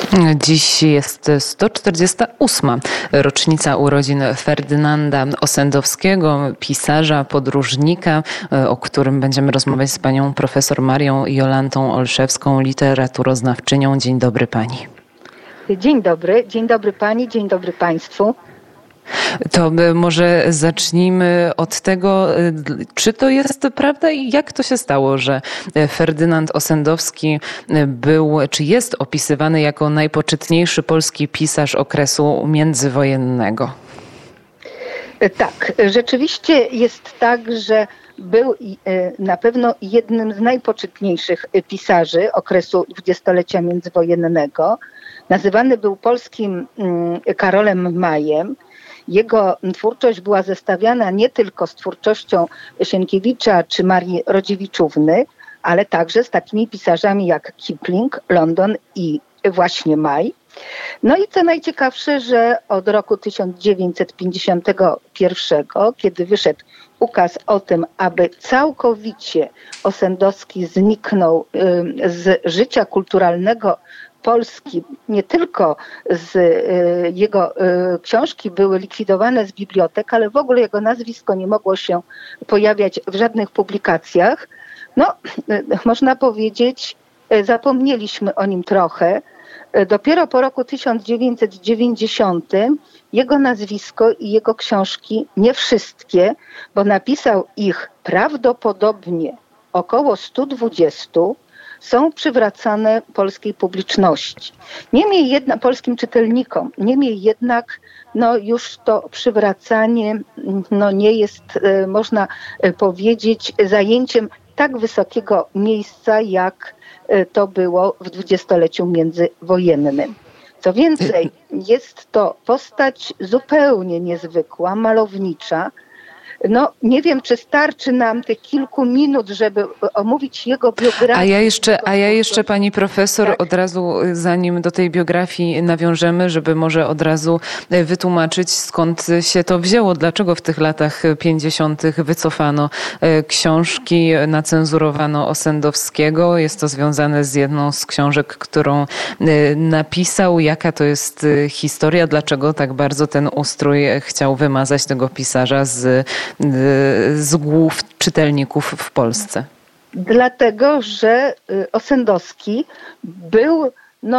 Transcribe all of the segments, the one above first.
Dziś jest 148. rocznica urodzin Ferdynanda Ossendowskiego, pisarza, podróżnika, o którym będziemy rozmawiać z panią profesor Marią Jolantą Olszewską, literaturoznawczynią. Dzień dobry pani. Dzień dobry pani, dzień dobry państwu. To może zacznijmy od tego, czy to jest prawda i jak to się stało, że Ferdynand Ossendowski czy jest opisywany jako najpoczytniejszy polski pisarz okresu międzywojennego? Tak, rzeczywiście jest tak, że był na pewno jednym z najpoczytniejszych pisarzy okresu dwudziestolecia międzywojennego. Nazywany był polskim Karolem Majem. Jego twórczość była zestawiana nie tylko z twórczością Sienkiewicza czy Marii Rodziewiczówny, ale także z takimi pisarzami jak Kipling, London i właśnie Maj. No i co najciekawsze, że od roku 1951, kiedy wyszedł ukaz o tym, aby całkowicie Ossendowski zniknął z życia kulturalnego Polski, nie tylko z jego książki były likwidowane z bibliotek, ale w ogóle jego nazwisko nie mogło się pojawiać w żadnych publikacjach. No, można powiedzieć, zapomnieliśmy o nim trochę. Dopiero po roku 1990 jego nazwisko i jego książki, nie wszystkie, bo napisał ich prawdopodobnie około 120, są przywracane polskiej publiczności. Niemniej jednak polskim czytelnikom. Niemniej jednak już to przywracanie nie jest, można powiedzieć, zajęciem tak wysokiego miejsca, jak to było w dwudziestoleciu międzywojennym. Co więcej, jest to postać zupełnie niezwykła, malownicza. Nie wiem, czy starczy nam tych kilku minut, żeby omówić jego biografię. A ja jeszcze pani profesor, tak, od razu, zanim do tej biografii nawiążemy, żeby może od razu wytłumaczyć, skąd się to wzięło, dlaczego w tych latach 50. wycofano książki, nacenzurowano Ossendowskiego. Jest to związane z jedną z książek, którą napisał. Jaka to jest historia? Dlaczego tak bardzo ten ustrój chciał wymazać tego pisarza z głów czytelników w Polsce? Dlatego, że Ossendowski był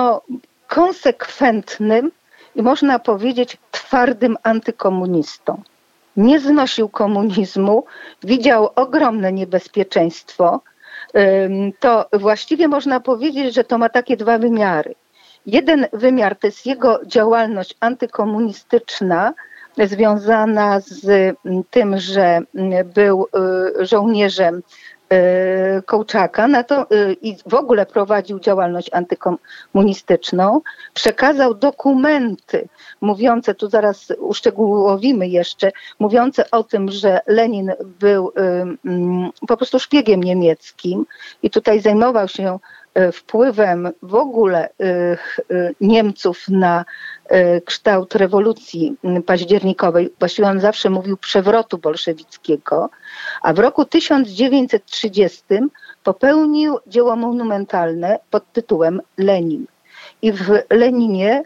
konsekwentnym i można powiedzieć twardym antykomunistą. Nie znosił komunizmu, widział ogromne niebezpieczeństwo. To właściwie można powiedzieć, że to ma takie dwa wymiary. Jeden wymiar to jest jego działalność antykomunistyczna, związana z tym, że był żołnierzem Kołczaka i w ogóle prowadził działalność antykomunistyczną. Przekazał dokumenty mówiące, tu zaraz uszczegółowimy jeszcze, mówiące o tym, że Lenin był po prostu szpiegiem niemieckim i tutaj zajmował się wpływem w ogóle Niemców na kształt rewolucji październikowej. Właściwie on zawsze mówił przewrotu bolszewickiego, a w roku 1930 popełnił dzieło monumentalne pod tytułem Lenin. I w Leninie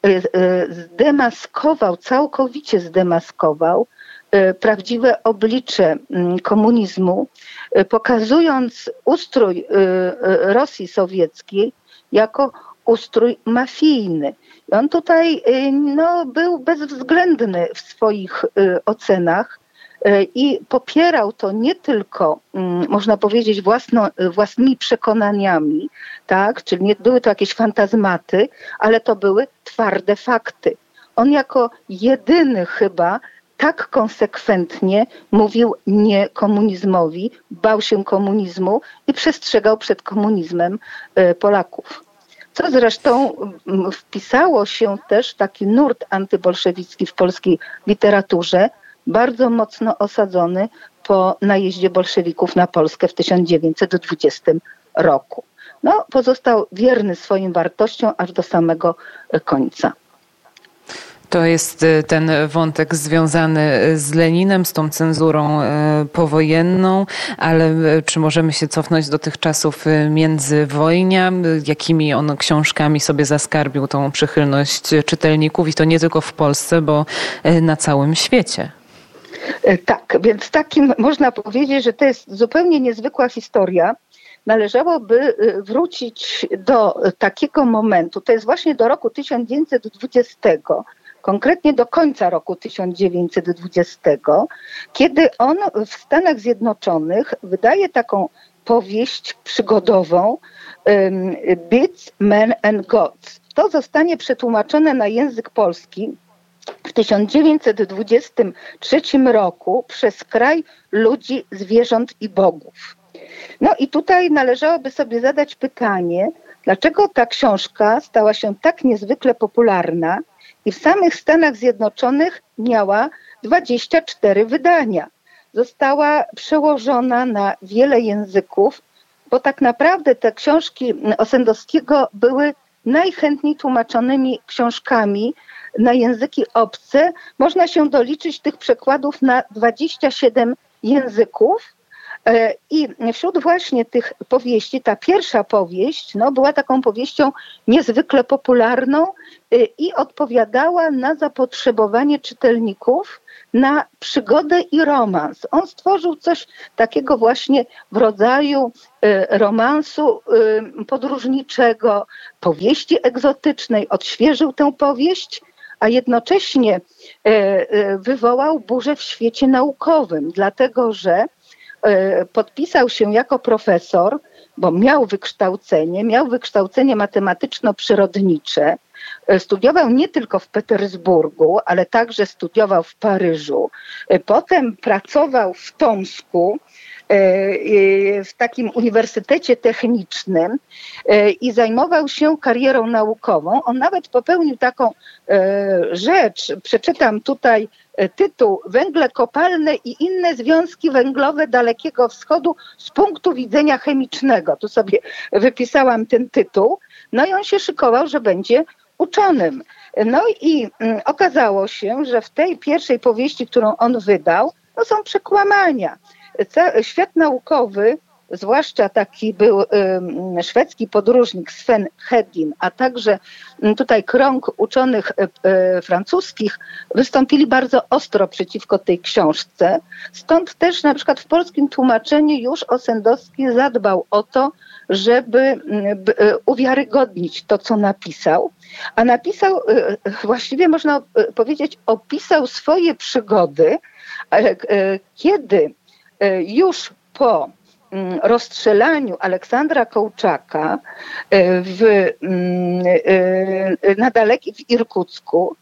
całkowicie zdemaskował prawdziwe oblicze komunizmu, pokazując ustrój Rosji Sowieckiej jako ustrój mafijny. I on tutaj był bezwzględny w swoich ocenach i popierał to nie tylko, można powiedzieć, własnymi przekonaniami, tak? Czyli nie były to jakieś fantazmaty, ale to były twarde fakty. On jako jedyny chyba tak konsekwentnie mówił nie komunizmowi, bał się komunizmu i przestrzegał przed komunizmem Polaków. Co zresztą wpisało się też taki nurt antybolszewicki w polskiej literaturze, bardzo mocno osadzony po najeździe bolszewików na Polskę w 1920 roku. Pozostał wierny swoim wartościom aż do samego końca. To jest ten wątek związany z Leninem, z tą cenzurą powojenną, ale czy możemy się cofnąć do tych czasów międzywojnia, jakimi on książkami sobie zaskarbił tą przychylność czytelników i to nie tylko w Polsce, bo na całym świecie. Tak, więc takim można powiedzieć, że to jest zupełnie niezwykła historia. Należałoby wrócić do takiego momentu, to jest właśnie do roku 1920, konkretnie do końca roku 1920, kiedy on w Stanach Zjednoczonych wydaje taką powieść przygodową Beasts, Men and Gods. To zostanie przetłumaczone na język polski w 1923 roku przez Kraj ludzi, zwierząt i bogów. No i tutaj należałoby sobie zadać pytanie, dlaczego ta książka stała się tak niezwykle popularna i w samych Stanach Zjednoczonych miała 24 wydania. Została przełożona na wiele języków, bo tak naprawdę te książki Ossendowskiego były najchętniej tłumaczonymi książkami na języki obce. Można się doliczyć tych przekładów na 27 języków. I wśród właśnie tych powieści, ta pierwsza powieść była taką powieścią niezwykle popularną i odpowiadała na zapotrzebowanie czytelników na przygodę i romans. On stworzył coś takiego właśnie w rodzaju romansu podróżniczego, powieści egzotycznej, odświeżył tę powieść, a jednocześnie wywołał burzę w świecie naukowym, dlatego że podpisał się jako profesor, bo miał wykształcenie matematyczno-przyrodnicze. Studiował nie tylko w Petersburgu, ale także studiował w Paryżu. Potem pracował w Tomsku, w takim uniwersytecie technicznym i zajmował się karierą naukową. On nawet popełnił taką rzecz, przeczytam tutaj tytuł: Węgle kopalne i inne związki węglowe Dalekiego Wschodu z punktu widzenia chemicznego. Tu sobie wypisałam ten tytuł. No i on się szykował, że będzie uczonym. No i okazało się, że w tej pierwszej powieści, którą on wydał, są przekłamania. Świat naukowy, zwłaszcza taki był szwedzki podróżnik Sven Hedin, a także tutaj krąg uczonych francuskich wystąpili bardzo ostro przeciwko tej książce. Stąd też na przykład w polskim tłumaczeniu już Ossendowski zadbał o to, żeby uwiarygodnić to, co napisał. A napisał, właściwie można powiedzieć, opisał swoje przygody, kiedy już po rozstrzelaniu Aleksandra Kołczaka w Irkucku,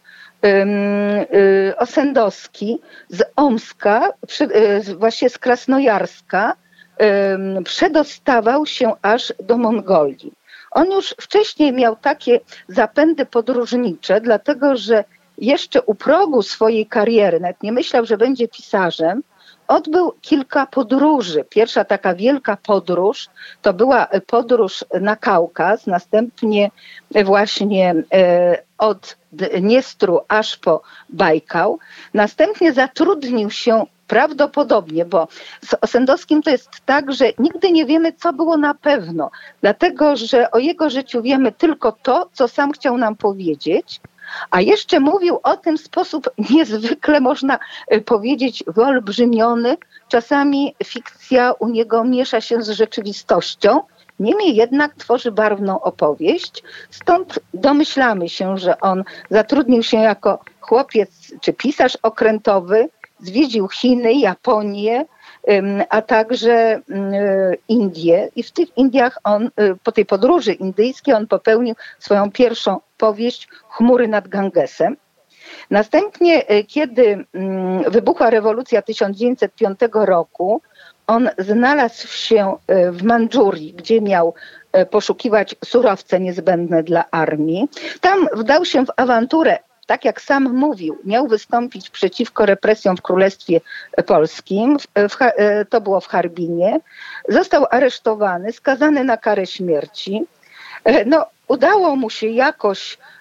Ossendowski z Omska, właśnie z Krasnojarska, przedostawał się aż do Mongolii. On już wcześniej miał takie zapędy podróżnicze, dlatego że jeszcze u progu swojej kariery, nawet nie myślał, że będzie pisarzem, odbył kilka podróży. Pierwsza taka wielka podróż to była podróż na Kaukaz, następnie właśnie od Dniestru aż po Bajkał. Następnie zatrudnił się prawdopodobnie, bo z Ossendowskim to jest tak, że nigdy nie wiemy, co było na pewno, dlatego że o jego życiu wiemy tylko to, co sam chciał nam powiedzieć. A jeszcze mówił o tym w sposób niezwykle, można powiedzieć, wyolbrzymiony. Czasami fikcja u niego miesza się z rzeczywistością. Niemniej jednak tworzy barwną opowieść. Stąd domyślamy się, że on zatrudnił się jako chłopiec czy pisarz okrętowy, zwiedził Chiny, Japonię, a także Indie. I w tych Indiach on, po tej podróży indyjskiej, on popełnił swoją pierwszą powieść Chmury nad Gangesem. Następnie, kiedy wybuchła rewolucja 1905 roku, on znalazł się w Mandżurii, gdzie miał poszukiwać surowce niezbędne dla armii. Tam wdał się w awanturę. Tak jak sam mówił, miał wystąpić przeciwko represjom w Królestwie Polskim, to było w Harbinie. Został aresztowany, skazany na karę śmierci. Udało mu się jakoś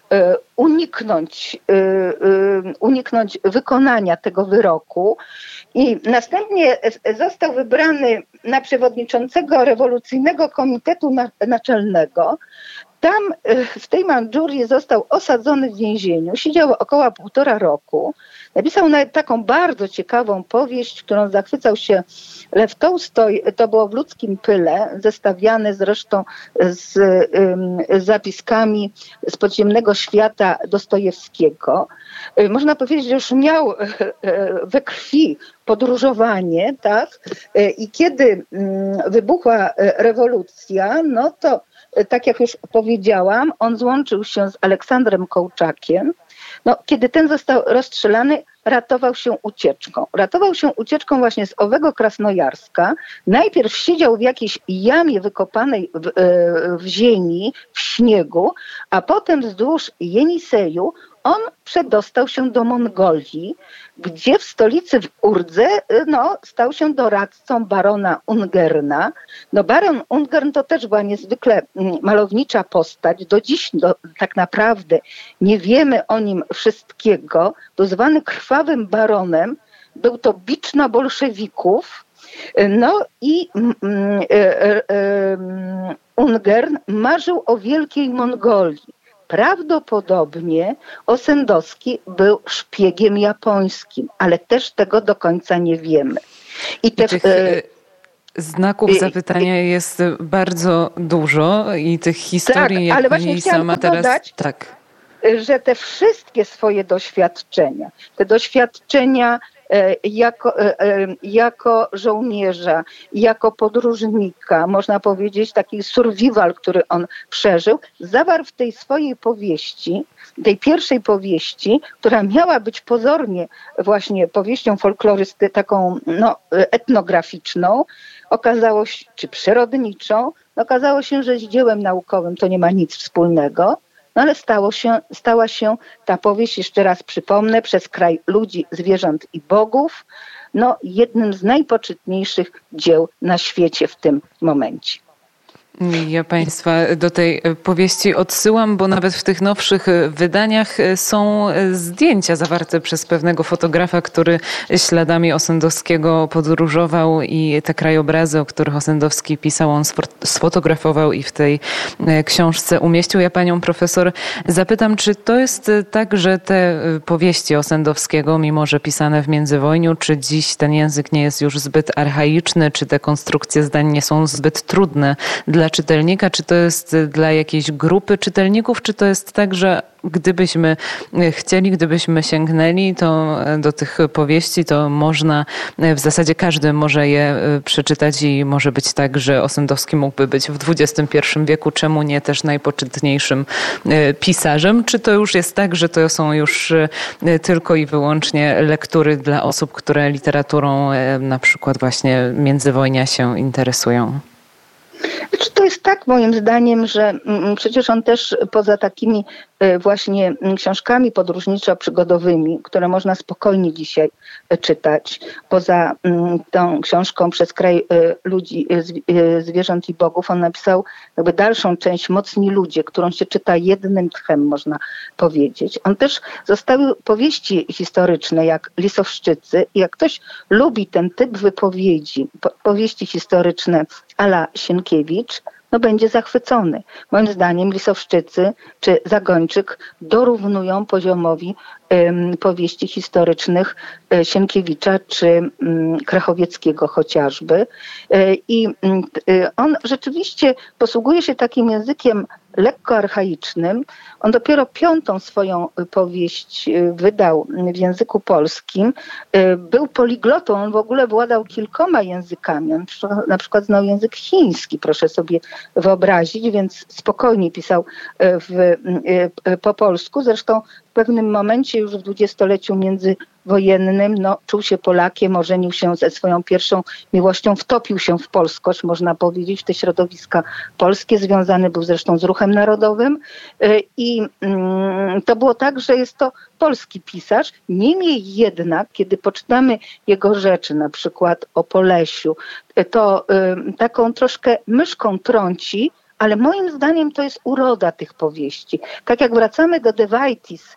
uniknąć wykonania tego wyroku i następnie został wybrany na przewodniczącego rewolucyjnego komitetu naczelnego. Tam w tej Mandżurii został osadzony w więzieniu, siedział około 1,5 roku. Napisał nawet taką bardzo ciekawą powieść, którą zachwycał się Lew Tołstoj. To było w Ludzkim Pyle, zestawiane zresztą z zapiskami z podziemnego świata Dostojewskiego. Można powiedzieć, że już miał we krwi podróżowanie, tak? I kiedy wybuchła rewolucja, no to tak jak już powiedziałam, on złączył się z Aleksandrem Kołczakiem. No, kiedy ten został rozstrzelany, ratował się ucieczką. Ratował się ucieczką właśnie z owego Krasnojarska. Najpierw siedział w jakiejś jamie wykopanej w ziemi, w śniegu, a potem wzdłuż Jeniseju on przedostał się do Mongolii, gdzie w stolicy w Urdze stał się doradcą barona Ungerna. No, baron Ungern to też była niezwykle malownicza postać. Do dziś tak naprawdę nie wiemy o nim wszystkiego. Był zwany krwawym baronem. Był to bicz na bolszewików. No i Ungern marzył o wielkiej Mongolii. Prawdopodobnie Ossendowski był szpiegiem japońskim, ale też tego do końca nie wiemy. I tych znaków zapytania jest bardzo dużo i tych historii, tak, jak ale pani właśnie sama teraz... dodać, że te wszystkie swoje doświadczenia, jako żołnierza, jako podróżnika, można powiedzieć taki survival, który on przeżył, zawarł w tej swojej powieści, tej pierwszej powieści, która miała być pozornie właśnie powieścią taką etnograficzną, okazało się, czy przyrodniczą, okazało się, że z dziełem naukowym to nie ma nic wspólnego. No ale stała się ta powieść, jeszcze raz przypomnę, przez kraj ludzi, zwierząt i bogów, jednym z najpoczytniejszych dzieł na świecie w tym momencie. Ja Państwa do tej powieści odsyłam, bo nawet w tych nowszych wydaniach są zdjęcia zawarte przez pewnego fotografa, który śladami Ossendowskiego podróżował i te krajobrazy, o których Ossendowski pisał, on sfotografował i w tej książce umieścił. Ja panią profesor zapytam, czy to jest tak, że te powieści Ossendowskiego, mimo że pisane w międzywojniu, czy dziś ten język nie jest już zbyt archaiczny, czy te konstrukcje zdań nie są zbyt trudne dla czytelnika, czy to jest dla jakiejś grupy czytelników, czy to jest tak, że gdybyśmy chcieli, gdybyśmy sięgnęli do tych powieści, to można, w zasadzie każdy może je przeczytać i może być tak, że Ossendowski mógłby być w XXI wieku, czemu nie też najpoczytniejszym pisarzem? Czy to już jest tak, że to są już tylko i wyłącznie lektury dla osób, które literaturą na przykład właśnie międzywojnia się interesują? To jest tak moim zdaniem, że przecież on też poza takimi właśnie książkami podróżniczo-przygodowymi, które można spokojnie dzisiaj czytać, poza tą książką Przez kraj ludzi, zwierząt i bogów, on napisał jakby dalszą część Mocni ludzie, którą się czyta jednym tchem, można powiedzieć. On też zostawił powieści historyczne jak Lisowszczycy i jak ktoś lubi ten typ wypowiedzi, powieści historyczne a la Sienkiewicz, będzie zachwycony. Moim zdaniem Lisowszczycy czy Zagończyk dorównują poziomowi powieści historycznych Sienkiewicza czy Krachowieckiego chociażby. I on rzeczywiście posługuje się takim językiem lekko archaicznym. On dopiero 5. swoją powieść wydał w języku polskim. Był poliglotą, on w ogóle władał kilkoma językami. On na przykład znał język chiński, proszę sobie wyobrazić, więc spokojnie pisał po polsku. Zresztą w pewnym momencie już w dwudziestoleciu międzywojennym czuł się Polakiem, ożenił się ze swoją pierwszą miłością, wtopił się w polskość, można powiedzieć, w te środowiska polskie. Związany był zresztą z ruchem narodowym i to było tak, że jest to polski pisarz. Niemniej jednak, kiedy poczytamy jego rzeczy, na przykład o Polesiu, to taką troszkę myszką trąci, ale moim zdaniem to jest uroda tych powieści. Tak jak wracamy do Dewajtis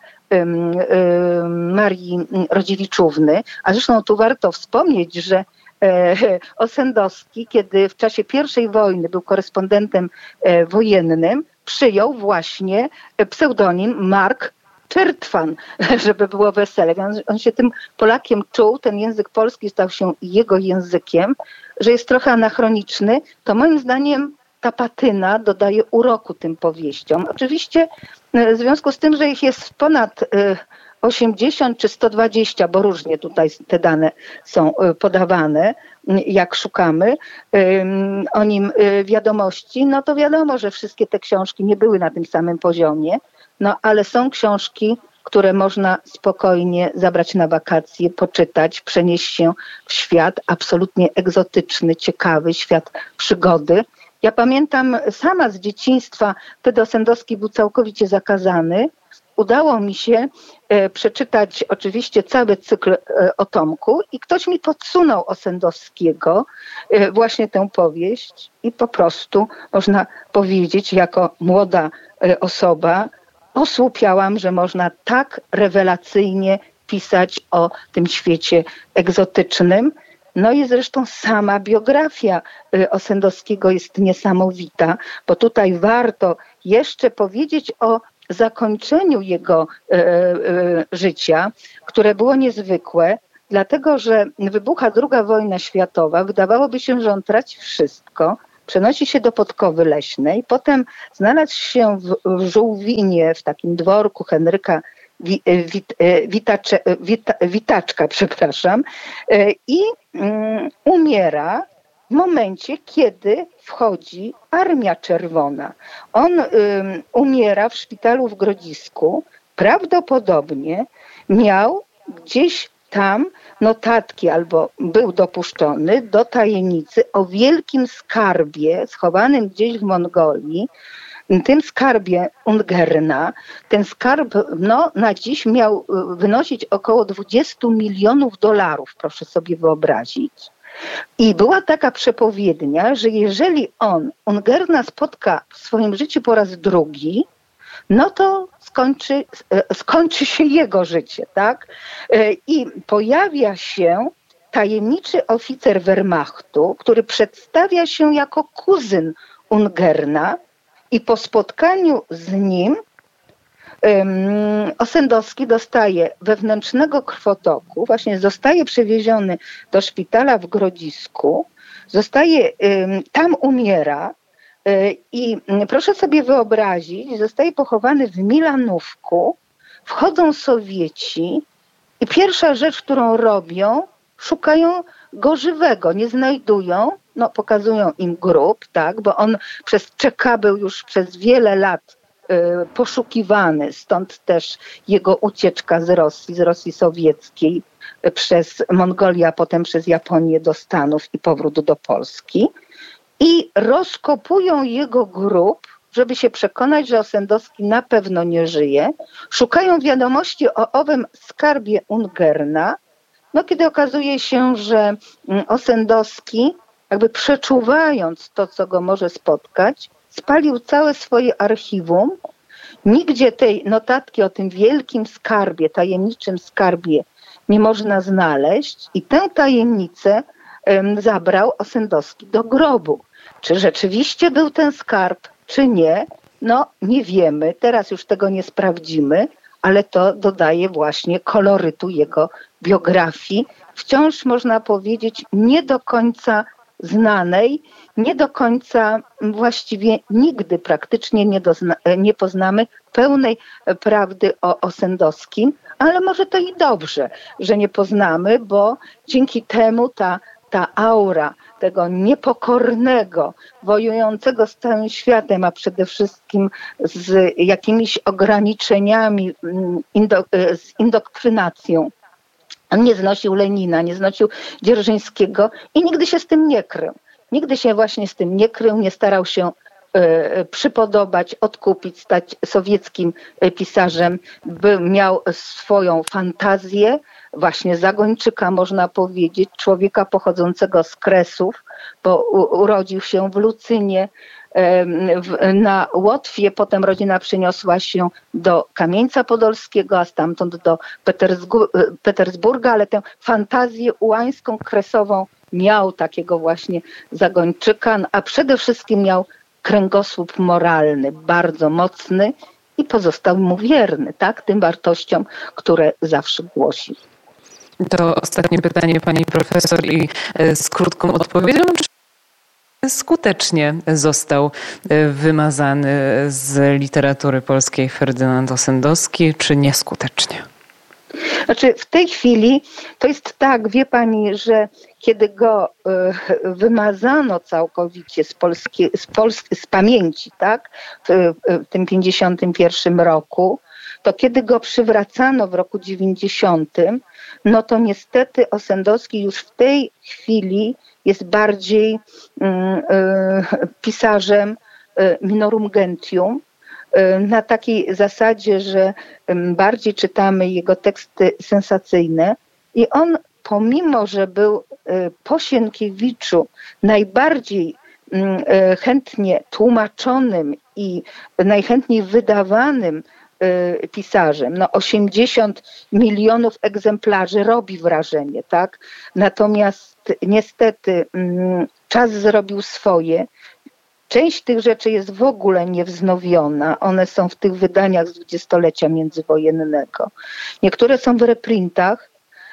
Marii Rodziewiczówny, a zresztą tu warto wspomnieć, że Osendowski, kiedy w czasie I wojny był korespondentem wojennym, przyjął właśnie pseudonim Mark Czertwan, żeby było wesele. Więc on się tym Polakiem czuł, ten język polski stał się jego językiem, że jest trochę anachroniczny, to moim zdaniem ta patyna dodaje uroku tym powieściom. Oczywiście w związku z tym, że ich jest ponad 80 czy 120, bo różnie tutaj te dane są podawane, jak szukamy o nim wiadomości, no to wiadomo, że wszystkie te książki nie były na tym samym poziomie, no ale są książki, które można spokojnie zabrać na wakacje, poczytać, przenieść się w świat absolutnie egzotyczny, ciekawy, świat przygody. Ja pamiętam sama z dzieciństwa, wtedy Osendowski był całkowicie zakazany. Udało mi się przeczytać oczywiście cały cykl o Tomku i ktoś mi podsunął Osendowskiego właśnie tę powieść i po prostu można powiedzieć jako młoda osoba osłupiałam, że można tak rewelacyjnie pisać o tym świecie egzotycznym. No i zresztą sama biografia Osendowskiego jest niesamowita, bo tutaj warto jeszcze powiedzieć o zakończeniu jego życia, które było niezwykłe, dlatego że wybucha II wojna światowa, wydawałoby się, że on traci wszystko, przenosi się do Podkowy Leśnej, potem znalazł się w Żółwinie, w takim dworku Henryka Witaczka, i umiera w momencie, kiedy wchodzi Armia Czerwona. On umiera w szpitalu w Grodzisku. Prawdopodobnie miał gdzieś tam notatki albo był dopuszczony do tajemnicy o wielkim skarbie schowanym gdzieś w Mongolii, tym skarbie Ungerna. Ten skarb na dziś miał wynosić około $20 milionów, proszę sobie wyobrazić. I była taka przepowiednia, że jeżeli on Ungerna spotka w swoim życiu po raz drugi, no to skończy się jego życie, tak? I pojawia się tajemniczy oficer Wehrmachtu, który przedstawia się jako kuzyn Ungerna i po spotkaniu z nim Osendowski dostaje wewnętrznego krwotoku, właśnie zostaje przewieziony do szpitala w Grodzisku, tam umiera i proszę sobie wyobrazić, zostaje pochowany w Milanówku, wchodzą Sowieci i pierwsza rzecz, którą robią, szukają go żywego, nie znajdują, pokazują im grób, tak, bo on przez CK był już przez wiele lat poszukiwany, stąd też jego ucieczka z Rosji sowieckiej przez Mongolię, a potem przez Japonię do Stanów i powrót do Polski. I rozkopują jego grób, żeby się przekonać, że Osendowski na pewno nie żyje. Szukają wiadomości o owym skarbie Ungerna, kiedy okazuje się, że Osendowski, jakby przeczuwając to, co go może spotkać, spalił całe swoje archiwum. Nigdzie tej notatki o tym wielkim skarbie, tajemniczym skarbie nie można znaleźć i tę tajemnicę zabrał Osendowski do grobu. Czy rzeczywiście był ten skarb, czy nie? Nie wiemy, teraz już tego nie sprawdzimy, ale to dodaje właśnie kolorytu jego biografii. Wciąż można powiedzieć nie do końca znanej, nie do końca właściwie nigdy praktycznie nie poznamy pełnej prawdy o Osendowskim, ale może to i dobrze, że nie poznamy, bo dzięki temu ta aura tego niepokornego, wojującego z całym światem, a przede wszystkim z jakimiś ograniczeniami, z indoktrynacją. On nie znosił Lenina, nie znosił Dzierżyńskiego i nigdy się z tym nie krył. Nigdy się właśnie z tym nie krył, nie starał się przypodobać, odkupić, stać sowieckim pisarzem. Miał swoją fantazję, właśnie zagończyka można powiedzieć, człowieka pochodzącego z Kresów, bo urodził się w Lucynie, na Łotwie, potem rodzina przeniosła się do Kamieńca Podolskiego, a stamtąd do Petersburga, ale tę fantazję ułańską, kresową miał, takiego właśnie zagończyka, a przede wszystkim miał kręgosłup moralny, bardzo mocny i pozostał mu wierny, tak, tym wartościom, które zawsze głosił. To ostatnie pytanie pani profesor i z krótką odpowiedzią. Czy skutecznie został wymazany z literatury polskiej Ferdynand Ossendowski, czy nieskutecznie? Znaczy w tej chwili to jest tak, wie pani, że kiedy go wymazano całkowicie z pamięci, tak, w tym 51 roku, to kiedy go przywracano w roku 90, no to niestety Ossendowski już w tej chwili jest bardziej pisarzem minorum gentium, na takiej zasadzie, że bardziej czytamy jego teksty sensacyjne i on, pomimo że był po Sienkiewiczu najbardziej chętnie tłumaczonym i najchętniej wydawanym pisarzem. 80 milionów egzemplarzy robi wrażenie, tak? Natomiast niestety czas zrobił swoje. Część tych rzeczy jest w ogóle niewznowiona. One są w tych wydaniach z dwudziestolecia międzywojennego. Niektóre są w reprintach,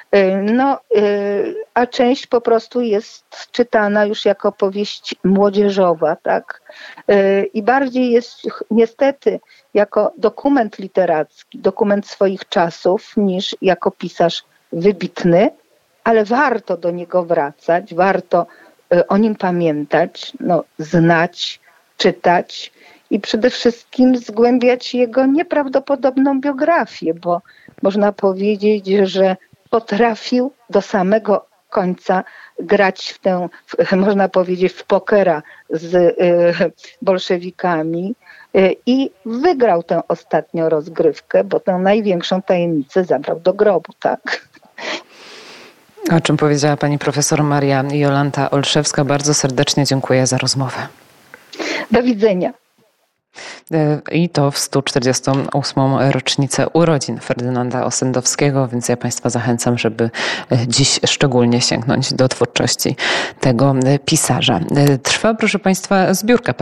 a część po prostu jest czytana już jako powieść młodzieżowa, tak? I bardziej jest niestety jako dokument literacki, dokument swoich czasów, niż jako pisarz wybitny, ale warto do niego wracać, warto o nim pamiętać, znać, czytać i przede wszystkim zgłębiać jego nieprawdopodobną biografię, bo można powiedzieć, że potrafił do samego końca grać można powiedzieć, w pokera z bolszewikami i wygrał tę ostatnią rozgrywkę, bo tę największą tajemnicę zabrał do grobu, tak? O czym powiedziała pani profesor Maria Jolanta Olszewska. Bardzo serdecznie dziękuję za rozmowę. Do widzenia. I to w 148. rocznicę urodzin Ferdynanda Ossendowskiego, więc ja Państwa zachęcam, żeby dziś szczególnie sięgnąć do twórczości tego pisarza. Trwa, proszę Państwa, zbiórka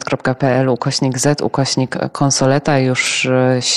patronite.pl/z/konsoleta. Już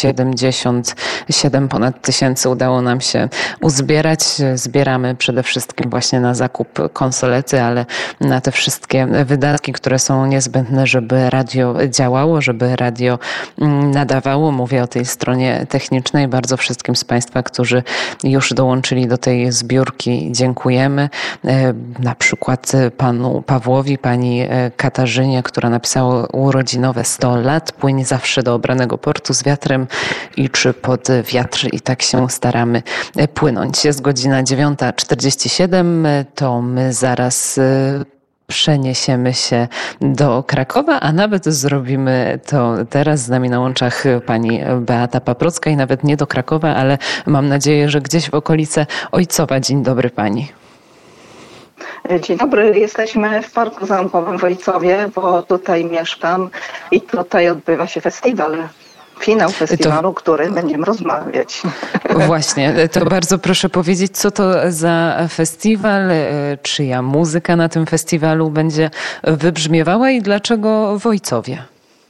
77 ponad tysięcy udało nam się uzbierać. Zbieramy przede wszystkim właśnie na zakup konsolety, ale na te wszystkie wydatki, które są niezbędne, żeby radio działało, żeby radio nadawało. Mówię o tej stronie technicznej. Bardzo wszystkim z Państwa, którzy już dołączyli do tej zbiórki, dziękujemy. Na przykład panu Pawłowi, pani Katarzynie, która napisała urodzinowe 100 lat. Płyń zawsze do obranego portu z wiatrem i czy pod wiatr. I tak się staramy płynąć. Jest godzina 9:47. To my zaraz przeniesiemy się do Krakowa, a nawet zrobimy to teraz. Z nami na łączach pani Beata Paprocka i nawet nie do Krakowa, ale mam nadzieję, że gdzieś w okolice Ojcowa. Dzień dobry pani. Dzień dobry, jesteśmy w Parku Zamkowym w Ojcowie, bo tutaj mieszkam i tutaj odbywa się festiwal. Finał festiwalu, którym będziemy rozmawiać. Właśnie, to bardzo proszę powiedzieć, co to za festiwal, czyja muzyka na tym festiwalu będzie wybrzmiewała i dlaczego w Ojcowie?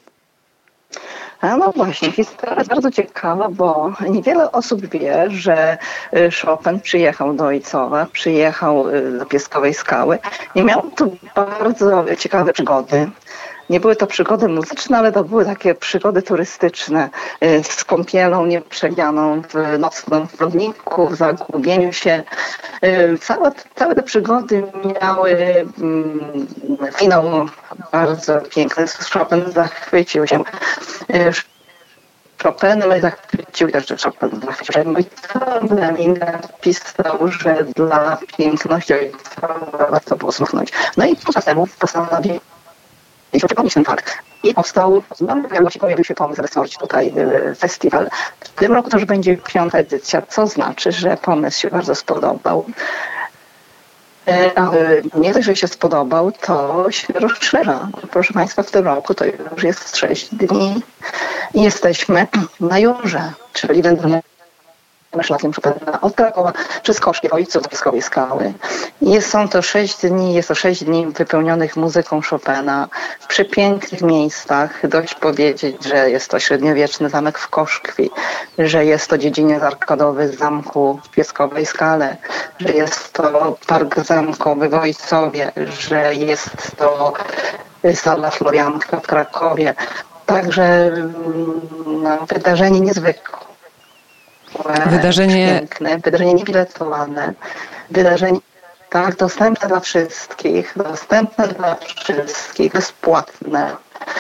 No właśnie, historia jest bardzo ciekawa, bo niewiele osób wie, że Chopin przyjechał do Ojcowa, przyjechał do Piaskowej Skały i miał tu bardzo ciekawe przygody. Nie były to przygody muzyczne, ale to były takie przygody turystyczne z kąpielą nieprzewianą w nocnym wrodniku, w zagubieniu się. Całe te przygody miały finał bardzo piękny. Chopin zachwycił się Chopinem, zachwycił też Chopin zachwycił się Ojcowem i napisał, że dla piękności Ojcowa warto było słuchnąć. No i czas temu postanowił przypomnieć ten fakt. I powstał, pojawił się pomysł, żeby stworzyć tutaj festiwal. W tym roku to już będzie 5. edycja, co znaczy, że pomysł się bardzo spodobał. Ale nie dość, że się spodobał, to się rozszerza. Proszę Państwa, w tym roku to już jest 6 dni i jesteśmy na Jurze, czyli wędrujemy szlakiem Chopina od Krakowa przez Koszkie, Ojców do Pieskowej Skały. Jest to 6 dni wypełnionych muzyką Chopina w przepięknych miejscach. Dość powiedzieć, że jest to średniowieczny zamek w Koszkwi, że jest to dziedziniec arkadowy zamku w Pieskowej Skale, że jest to park zamkowy w Ojcowie, że jest to sala Florianka w Krakowie. Także wydarzenie niezwykłe. Piękne, wydarzenie niebiletowane, wydarzenie tak dostępne dla wszystkich, bezpłatne,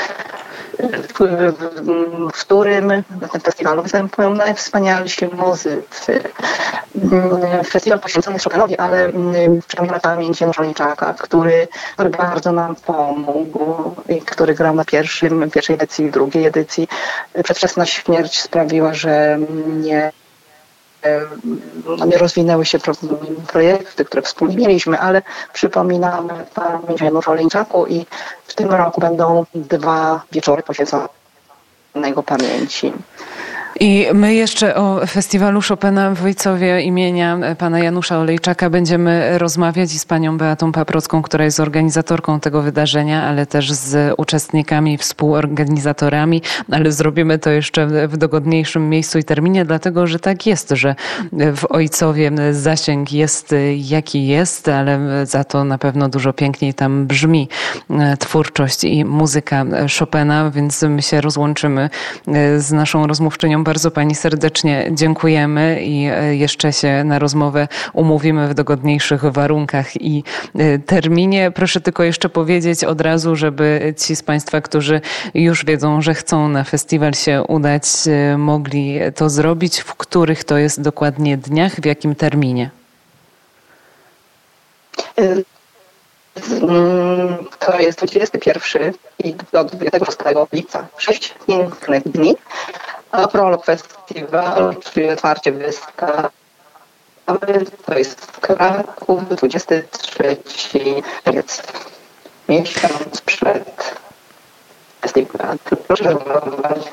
w którym na tym festiwalu występują najwspanialsi muzycy. Festiwal poświęcony jest Chopinowi, ale przypomina pamięć Janusza Olejczaka, który bardzo nam pomógł i który grał na pierwszej edycji i drugiej edycji. Przedwczesna śmierć sprawiła, że nie rozwinęły się projekty, które wspólnie mieliśmy, ale przypominamy pamięć o Januszu Olejczaku i w tym roku będą 2 wieczory poświęcone jego pamięci. I my jeszcze o festiwalu Chopina w Ojcowie imienia pana Janusza Olejczaka będziemy rozmawiać i z panią Beatą Paprocką, która jest organizatorką tego wydarzenia, ale też z uczestnikami, współorganizatorami, ale zrobimy to jeszcze w dogodniejszym miejscu i terminie, dlatego że tak jest, że w Ojcowie zasięg jest jaki jest, ale za to na pewno dużo piękniej tam brzmi twórczość i muzyka Chopina, więc my się rozłączymy z naszą rozmówczynią. Bardzo pani serdecznie dziękujemy i jeszcze się na rozmowę umówimy w dogodniejszych warunkach i terminie. Proszę tylko jeszcze powiedzieć od razu, żeby ci z państwa, którzy już wiedzą, że chcą na festiwal się udać, mogli to zrobić. W których to jest dokładnie dniach, w jakim terminie? To jest 21 i do 26 lipca. 6 pięknych dni. A prolog festiwalu, czyli otwarcie wystawy, to jest w Kraków 23 czerwiec, miesiąc przed festiwalem. Proszę zobaczyć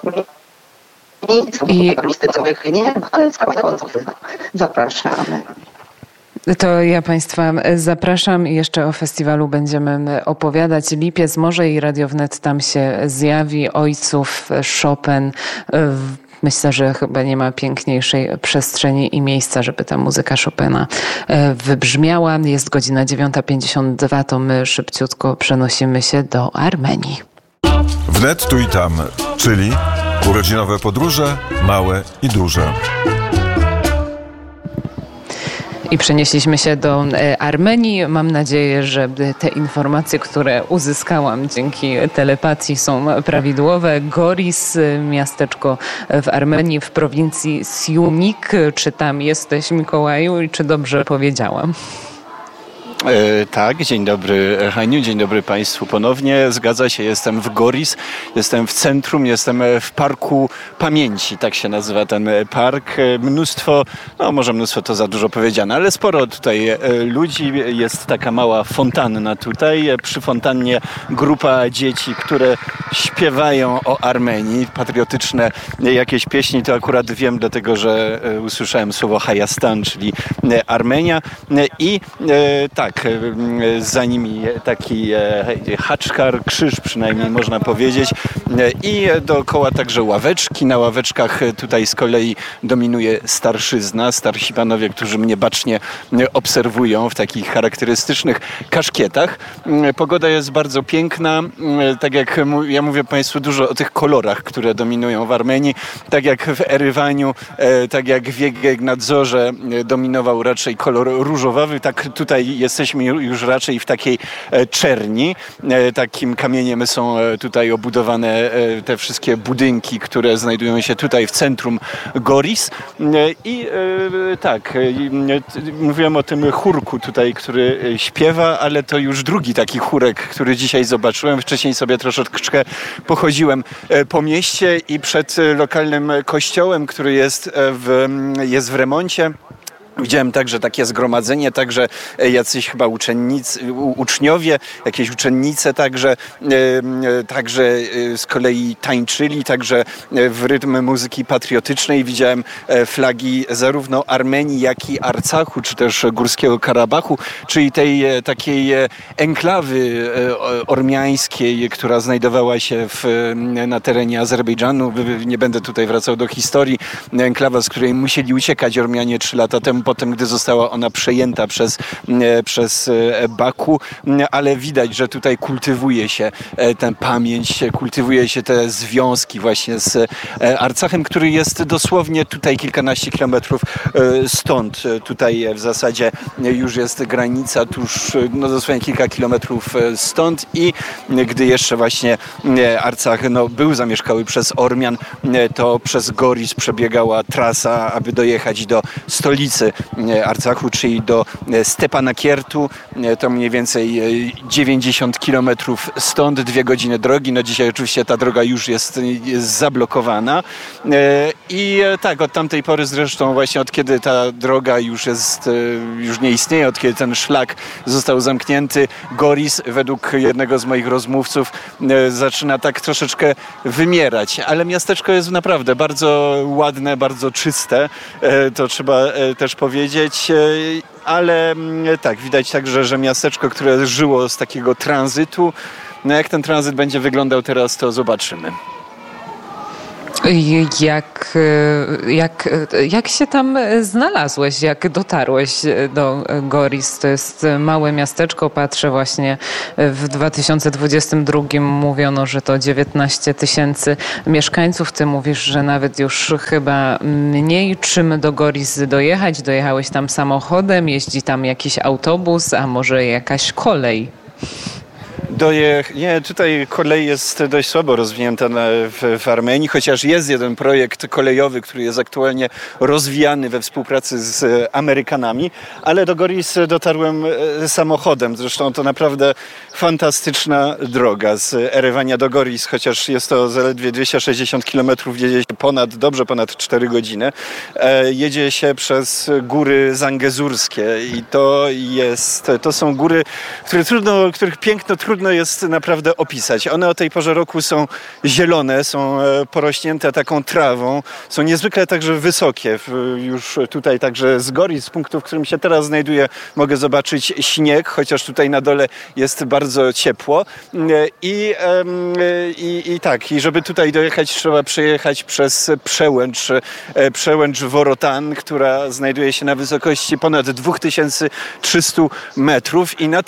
listy całych nie, ale zapraszamy. To ja państwa zapraszam i jeszcze o festiwalu będziemy opowiadać. Lipiec może i Radio Wnet tam się zjawi. Ojców, Chopin. Myślę, że chyba nie ma piękniejszej przestrzeni i miejsca, żeby ta muzyka Chopina wybrzmiała. Jest godzina 9:52, to my szybciutko przenosimy się do Armenii. Wnet tu i tam, czyli urodzinowe podróże, małe i duże. I przenieśliśmy się do Armenii. Mam nadzieję, że te informacje, które uzyskałam dzięki telepatii, są prawidłowe. Goris, miasteczko w Armenii, w prowincji Siunik. Czy tam jesteś, Mikołaju, i czy dobrze powiedziałam? Tak, dzień dobry Haniu, dzień dobry Państwu ponownie. Zgadza się, jestem w Goris, jestem w centrum, jestem w Parku Pamięci, tak się nazywa ten park. Mnóstwo to za dużo powiedziane, ale sporo tutaj ludzi. Jest taka mała fontanna tutaj. Przy fontannie grupa dzieci, które śpiewają o Armenii, patriotyczne jakieś pieśni. To akurat wiem, dlatego że usłyszałem słowo Hayastan, czyli Armenia. I tak, za nimi taki haczkar, krzyż przynajmniej można powiedzieć, i dookoła także ławeczki. Na ławeczkach tutaj z kolei dominuje starszyzna, starsi panowie, którzy mnie bacznie obserwują w takich charakterystycznych kaszkietach. Pogoda jest bardzo piękna, tak jak ja mówię Państwu dużo o tych kolorach, które dominują w Armenii, tak jak w Erywaniu, tak jak w Nadzorze dominował raczej kolor różowawy, tak tutaj jesteśmy już raczej w takiej czerni. Takim kamieniem są tutaj obudowane te wszystkie budynki, które znajdują się tutaj w centrum Goris. I tak, mówiłem o tym chórku tutaj, który śpiewa, ale to już drugi taki chórek, który dzisiaj zobaczyłem. Wcześniej sobie troszeczkę pochodziłem po mieście i przed lokalnym kościołem, który jest w remoncie. Widziałem także takie zgromadzenie, także jacyś chyba uczniowie, jakieś uczennice także z kolei tańczyli, także w rytm muzyki patriotycznej. Widziałem flagi zarówno Armenii, jak i Arcachu, czy też Górskiego Karabachu, czyli tej takiej enklawy ormiańskiej, która znajdowała się na terenie Azerbejdżanu. Nie będę tutaj wracał do historii. Enklawa, z której musieli uciekać Ormianie 3 lata temu, potem gdy została ona przejęta przez Baku, ale widać, że tutaj kultywuje się tę pamięć, kultywuje się te związki właśnie z Arcachem, który jest dosłownie tutaj kilkanaście kilometrów stąd. Tutaj w zasadzie już jest granica tuż, dosłownie kilka kilometrów stąd i gdy jeszcze właśnie Arcach był zamieszkały przez Ormian, to przez Goris przebiegała trasa, aby dojechać do stolicy Arcachu, czyli do Stepanakiertu. To mniej więcej 90 kilometrów stąd, 2 godziny drogi. No dzisiaj oczywiście ta droga już jest zablokowana. I tak, od tamtej pory zresztą właśnie od kiedy ta droga już nie istnieje, od kiedy ten szlak został zamknięty, Goris według jednego z moich rozmówców zaczyna tak troszeczkę wymierać. Ale miasteczko jest naprawdę bardzo ładne, bardzo czyste. To trzeba też powiedzieć. Ale tak, widać także, że miasteczko, które żyło z takiego tranzytu, jak ten tranzyt będzie wyglądał teraz, to zobaczymy. Jak się tam znalazłeś, jak dotarłeś do Goris? To jest małe miasteczko, patrzę właśnie w 2022 mówiono, że to 19 000 mieszkańców. Ty mówisz, że nawet już chyba mniej. Czym do Goris dojechać? Dojechałeś tam samochodem, jeździ tam jakiś autobus, a może jakaś kolej? Nie, tutaj kolej jest dość słabo rozwinięta w Armenii, chociaż jest jeden projekt kolejowy, który jest aktualnie rozwijany we współpracy z Amerykanami, ale do Goris dotarłem samochodem. Zresztą to naprawdę fantastyczna droga z Erewania do Goris, chociaż jest to zaledwie 260 km, jedzie się ponad 4 godziny. Jedzie się przez góry zangezurskie i to są góry, których piękno trudno jest naprawdę opisać. One o tej porze roku są zielone, są porośnięte taką trawą, są niezwykle także wysokie. Już tutaj także z Goris, z punktu, w którym się teraz znajduję, mogę zobaczyć śnieg, chociaż tutaj na dole jest bardzo ciepło. I żeby tutaj dojechać, trzeba przejechać przez przełęcz Worotan, która znajduje się na wysokości ponad 2300 metrów i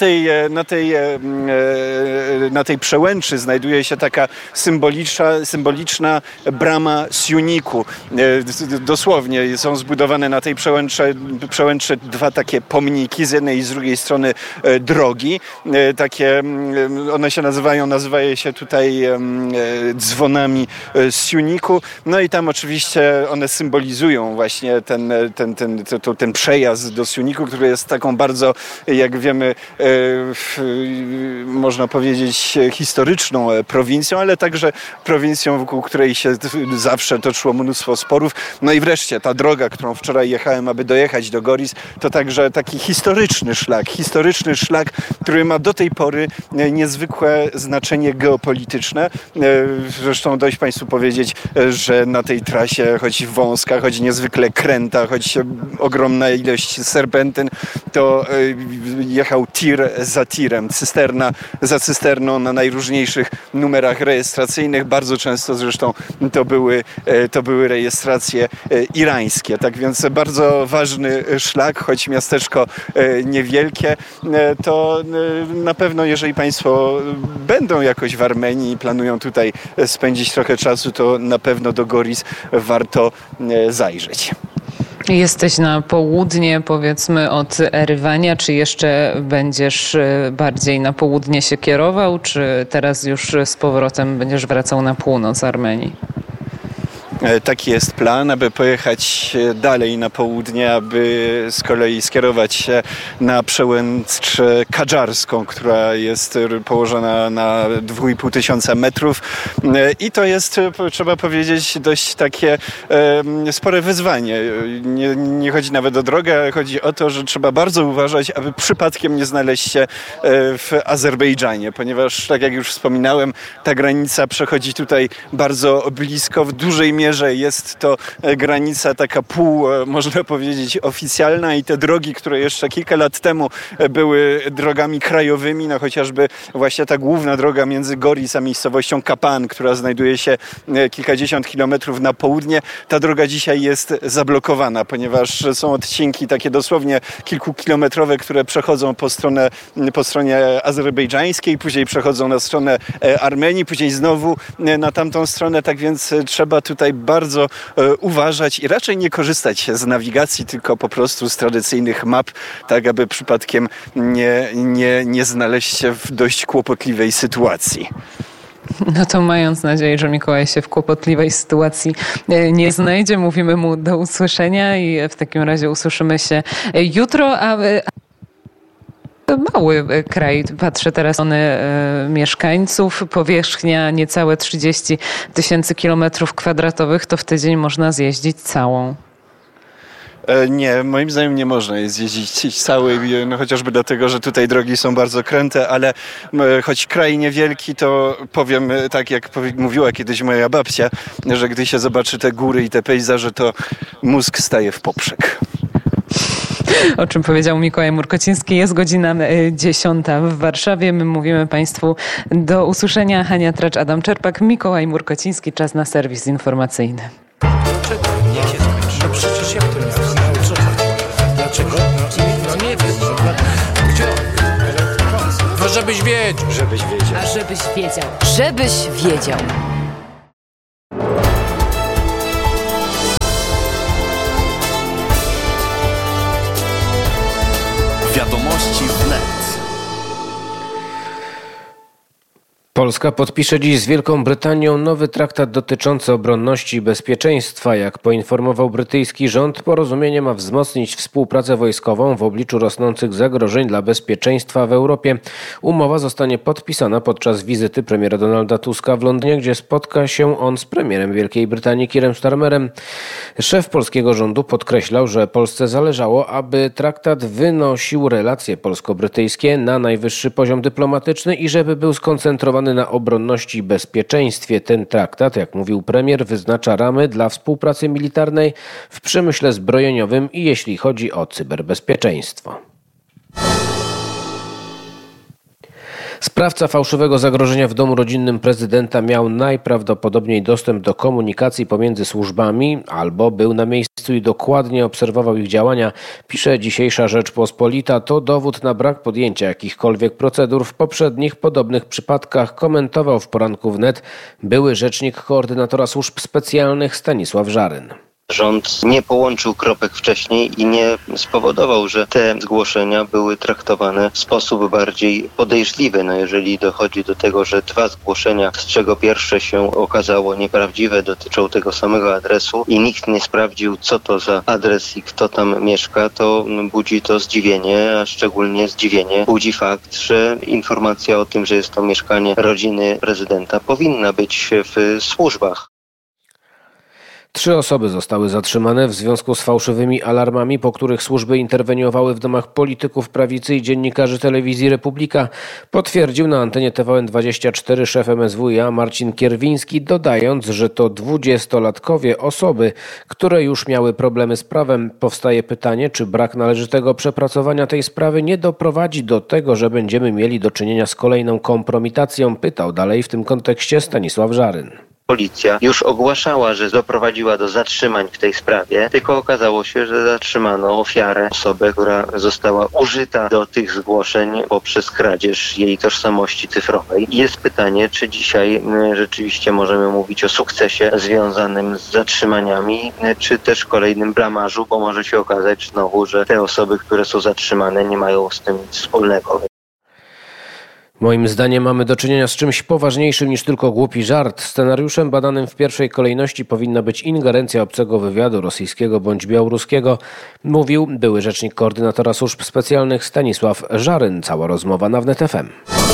na tej przełęczy znajduje się taka symboliczna brama Siuniku. Dosłownie są zbudowane na tej przełęczy 2 takie pomniki z jednej i z drugiej strony drogi. Takie, one się nazywają się tutaj dzwonami Siuniku. No i tam oczywiście one symbolizują właśnie ten przejazd do Siuniku, który jest taką bardzo, jak wiemy, można powiedzieć, historyczną prowincją, ale także prowincją, wokół której się zawsze toczyło mnóstwo sporów. No i wreszcie ta droga, którą wczoraj jechałem, aby dojechać do Goris, to także taki historyczny szlak, który ma do tej pory niezwykłe znaczenie geopolityczne. Zresztą dość Państwu powiedzieć, że na tej trasie, choć wąska, choć niezwykle kręta, choć ogromna ilość serpentyn, to jechał tir za tirem, cysterna za cysterną na najróżniejszych numerach rejestracyjnych. Bardzo często zresztą to były rejestracje irańskie. Tak więc bardzo ważny szlak, choć miasteczko niewielkie, to na pewno jeżeli Państwo będą jakoś w Armenii i planują tutaj spędzić trochę czasu, to na pewno do Goris warto zajrzeć. Jesteś na południe, powiedzmy, od Erywania. Czy jeszcze będziesz bardziej na południe się kierował, czy teraz już z powrotem będziesz wracał na północ Armenii? Taki jest plan, aby pojechać dalej na południe, aby z kolei skierować się na przełęcz Kadżarską, która jest położona na 2500 metrów. I to jest, trzeba powiedzieć, dość takie spore wyzwanie. Nie chodzi nawet o drogę, ale chodzi o to, że trzeba bardzo uważać, aby przypadkiem nie znaleźć się w Azerbejdżanie, ponieważ, tak jak już wspominałem, ta granica przechodzi tutaj bardzo blisko. W dużej mierze jest to granica taka można powiedzieć, oficjalna i te drogi, które jeszcze kilka lat temu były drogami krajowymi, chociażby właśnie ta główna droga między Goris a miejscowością Kapan, która znajduje się kilkadziesiąt kilometrów na południe, ta droga dzisiaj jest zablokowana, ponieważ są odcinki takie dosłownie kilkukilometrowe, które przechodzą po stronie azerbejdżańskiej, później przechodzą na stronę Armenii, później znowu na tamtą stronę, tak więc trzeba tutaj bardzo uważać i raczej nie korzystać z nawigacji, tylko po prostu z tradycyjnych map, tak aby przypadkiem nie znaleźć się w dość kłopotliwej sytuacji. No to mając nadzieję, że Mikołaj się w kłopotliwej sytuacji nie znajdzie, mówimy mu do usłyszenia i w takim razie usłyszymy się jutro, mały kraj, patrzę teraz na mieszkańców, powierzchnia niecałe 30 000 kilometrów kwadratowych, to w tydzień można zjeździć całą. Nie, moim zdaniem nie można jest jeździć cały, chociażby dlatego, że tutaj drogi są bardzo kręte, ale choć kraj niewielki, to powiem tak, jak mówiła kiedyś moja babcia, że gdy się zobaczy te góry i te pejzaże, to mózg staje w poprzek. O czym powiedział Mikołaj Murkociński. Jest godzina 10 w Warszawie. My mówimy Państwu do usłyszenia. Hania Tracz-Adam-Czerpak, Mikołaj Murkociński. Czas na serwis informacyjny. Dlaczego? Niech się skończy. No przecież jak to nie jest? Co chodzi? Dlaczego? No nie wiem. Gdzie? No żebyś wiedział. Żebyś wiedział. A żebyś wiedział. Żebyś wiedział. Wiadomości wnet. Polska podpisze dziś z Wielką Brytanią nowy traktat dotyczący obronności i bezpieczeństwa. Jak poinformował brytyjski rząd, porozumienie ma wzmocnić współpracę wojskową w obliczu rosnących zagrożeń dla bezpieczeństwa w Europie. Umowa zostanie podpisana podczas wizyty premiera Donalda Tuska w Londynie, gdzie spotka się on z premierem Wielkiej Brytanii Keirem Starmerem. Szef polskiego rządu podkreślał, że Polsce zależało, aby traktat wynosił relacje polsko-brytyjskie na najwyższy poziom dyplomatyczny i żeby był skoncentrowany na obronności i bezpieczeństwie. Ten traktat, jak mówił premier, wyznacza ramy dla współpracy militarnej w przemyśle zbrojeniowym i jeśli chodzi o cyberbezpieczeństwo. Sprawca fałszywego zagrożenia w domu rodzinnym prezydenta miał najprawdopodobniej dostęp do komunikacji pomiędzy służbami albo był na miejscu i dokładnie obserwował ich działania, pisze dzisiejsza Rzeczpospolita. To dowód na brak podjęcia jakichkolwiek procedur w poprzednich podobnych przypadkach, komentował w poranku wnet były rzecznik koordynatora służb specjalnych Stanisław Żaryn. Rząd nie połączył kropek wcześniej i nie spowodował, że te zgłoszenia były traktowane w sposób bardziej podejrzliwy. Jeżeli dochodzi do tego, że 2 zgłoszenia, z czego pierwsze się okazało nieprawdziwe, dotyczą tego samego adresu i nikt nie sprawdził, co to za adres i kto tam mieszka, to budzi to zdziwienie, a szczególnie zdziwienie budzi fakt, że informacja o tym, że jest to mieszkanie rodziny prezydenta, powinna być w służbach. 3 osoby zostały zatrzymane w związku z fałszywymi alarmami, po których służby interweniowały w domach polityków prawicy i dziennikarzy telewizji Republika, potwierdził na antenie TVN24 szef MSWiA Marcin Kierwiński, dodając, że to 20-latkowie osoby, które już miały problemy z prawem. Powstaje pytanie, czy brak należytego przepracowania tej sprawy nie doprowadzi do tego, że będziemy mieli do czynienia z kolejną kompromitacją, pytał dalej w tym kontekście Stanisław Żaryn. Policja już ogłaszała, że doprowadziła do zatrzymań w tej sprawie, tylko okazało się, że zatrzymano ofiarę, osobę, która została użyta do tych zgłoszeń poprzez kradzież jej tożsamości cyfrowej. Jest pytanie, czy dzisiaj rzeczywiście możemy mówić o sukcesie związanym z zatrzymaniami, czy też kolejnym blamażu, bo może się okazać znowu, że te osoby, które są zatrzymane, nie mają z tym nic wspólnego. Moim zdaniem mamy do czynienia z czymś poważniejszym niż tylko głupi żart. Scenariuszem badanym w pierwszej kolejności powinna być ingerencja obcego wywiadu rosyjskiego bądź białoruskiego, mówił były rzecznik koordynatora służb specjalnych Stanisław Żaryn. Cała rozmowa na Wnet FM.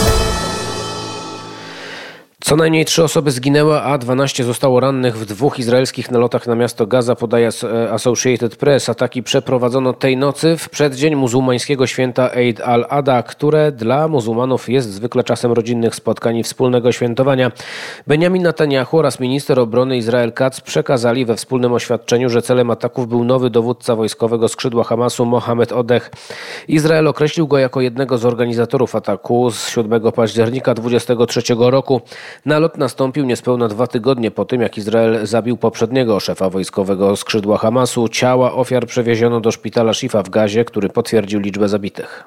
Co najmniej 3 osoby zginęły, a 12 zostało rannych w 2 izraelskich nalotach na miasto Gaza, podaje Associated Press. Ataki przeprowadzono tej nocy w przeddzień muzułmańskiego święta Eid al-Adha, które dla muzułmanów jest zwykle czasem rodzinnych spotkań i wspólnego świętowania. Benjamin Netanyahu oraz minister obrony Israel Katz przekazali we wspólnym oświadczeniu, że celem ataków był nowy dowódca wojskowego skrzydła Hamasu Mohamed Odeh. Izrael określił go jako jednego z organizatorów ataku z 7 października 2023 roku. Nalot nastąpił niespełna 2 tygodnie po tym, jak Izrael zabił poprzedniego szefa wojskowego skrzydła Hamasu. Ciała ofiar przewieziono do szpitala Shifa w Gazie, który potwierdził liczbę zabitych.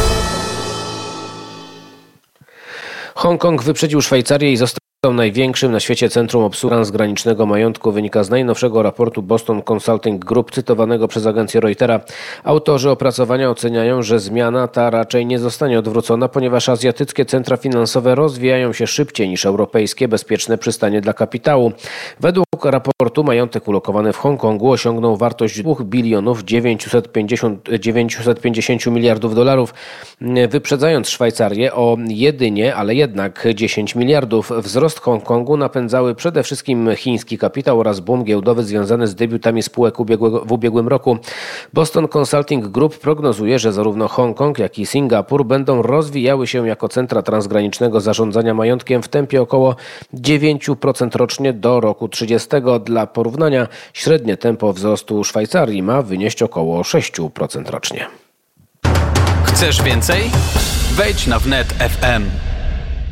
Hongkong wyprzedził Szwajcarię i został największym na świecie centrum obsługi transgranicznego majątku, wynika z najnowszego raportu Boston Consulting Group cytowanego przez agencję Reutera. Autorzy opracowania oceniają, że zmiana ta raczej nie zostanie odwrócona, ponieważ azjatyckie centra finansowe rozwijają się szybciej niż europejskie bezpieczne przystanie dla kapitału. Według raportu majątek ulokowany w Hongkongu osiągnął wartość 2 bilionów 950 miliardów dolarów, wyprzedzając Szwajcarię o jedynie, ale jednak 10 miliardów. Wzrost Hongkongu napędzały przede wszystkim chiński kapitał oraz boom giełdowy związany z debiutami spółek w ubiegłym roku. Boston Consulting Group prognozuje, że zarówno Hongkong, jak i Singapur będą rozwijały się jako centra transgranicznego zarządzania majątkiem w tempie około 9% rocznie do roku 30. Dla porównania średnie tempo wzrostu Szwajcarii ma wynieść około 6% rocznie. Chcesz więcej? Wejdź na Wnet FM.